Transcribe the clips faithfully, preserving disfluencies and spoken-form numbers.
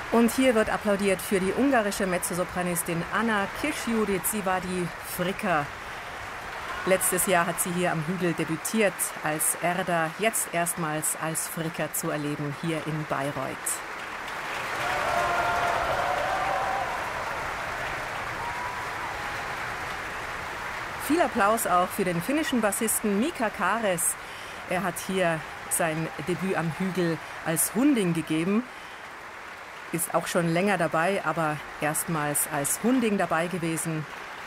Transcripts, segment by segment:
Und hier wird applaudiert für die ungarische Mezzosopranistin Anna Kis-Judit. Sie war die Fricka. Letztes Jahr hat sie hier am Hügel debütiert als Erda, jetzt erstmals als Fricka zu erleben hier in Bayreuth. Viel Applaus auch für den finnischen Bassisten Mika Kares. Er hat hier sein Debüt am Hügel als Hunding gegeben. Ist auch schon länger dabei, aber erstmals als Hunding dabei gewesen.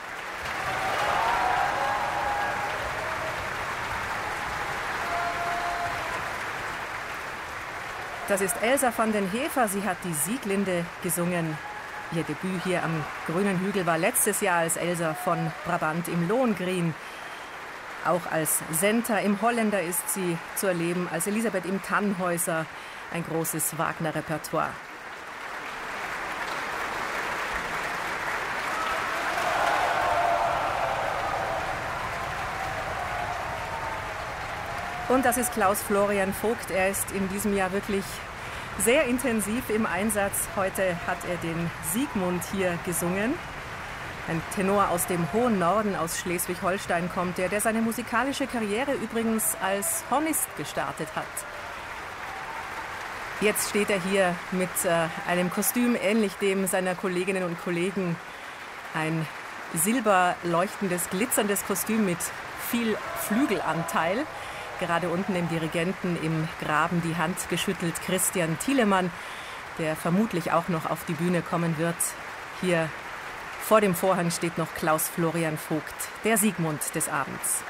Das ist Elsa van den Heever. Sie hat die Sieglinde gesungen. Ihr Debüt hier am Grünen Hügel war letztes Jahr als Elsa von Brabant im Lohengrin. Auch als Senta im Holländer ist sie zu erleben, als Elisabeth im Tannhäuser. Ein großes Wagner-Repertoire. Und das ist Klaus Florian Vogt. Er ist in diesem Jahr wirklich sehr intensiv im Einsatz. Heute hat er den Siegmund hier gesungen. Ein Tenor aus dem hohen Norden, aus Schleswig-Holstein kommt er, der seine musikalische Karriere übrigens als Hornist gestartet hat. Jetzt steht er hier mit äh, einem Kostüm ähnlich dem seiner Kolleginnen und Kollegen. Ein silberleuchtendes, glitzerndes Kostüm mit viel Flügelanteil. Gerade unten dem Dirigenten im Graben die Hand geschüttelt Christian Thielemann, der vermutlich auch noch auf die Bühne kommen wird. Hier vor dem Vorhang steht noch Klaus Florian Vogt, der Siegmund des Abends.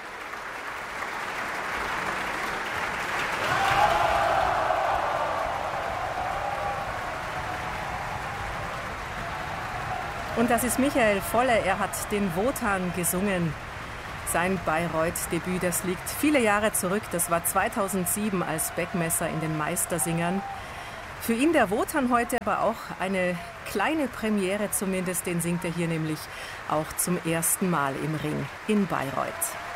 Und das ist Michael Volle, er hat den Wotan gesungen. Sein Bayreuth-Debüt, das liegt viele Jahre zurück. Das war zweitausendsieben als Beckmesser in den Meistersingern. Für ihn der Wotan heute aber auch eine kleine Premiere zumindest. Den singt er hier nämlich auch zum ersten Mal im Ring in Bayreuth.